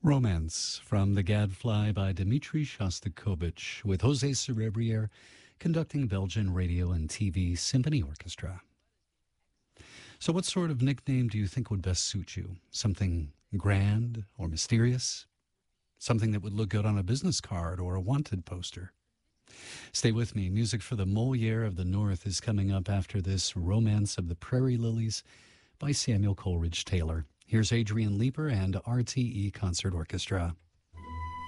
Romance from The Gadfly by Dmitri Shostakovich with Jose Cerebriere conducting Belgian Radio and TV Symphony Orchestra. So what sort of nickname do you think would best suit you? Something grand or mysterious? Something that would look good on a business card or a wanted poster? Stay with me. Music for the Moliere of the North is coming up after this Romance of the Prairie Lilies by Samuel Coleridge Taylor. Here's Adrian Leeper and RTE Concert Orchestra.